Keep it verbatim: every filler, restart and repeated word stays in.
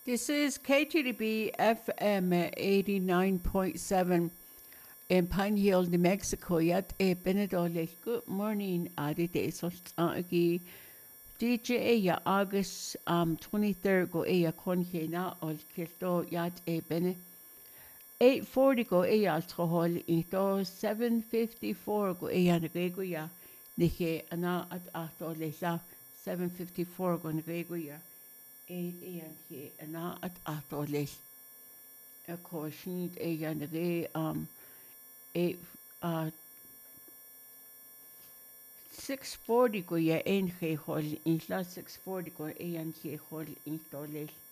This is K T D B F M eighty-nine point seven in Pine Hill, New Mexico. Yet a Benedole. Good morning, Adite Sostagi. D J ya August um twenty-third go eya konhe na ol kilto yat e bene. eight forty go eya alcohol ito seven fifty-four go eya nagego ya. Nike ana at ato lesa seven fifty-four go nagego ya. eight eyan he ana at ato les. A caution eya nage um eight uh six forty go ya en he hol in la six forty go eyan he hol in toles.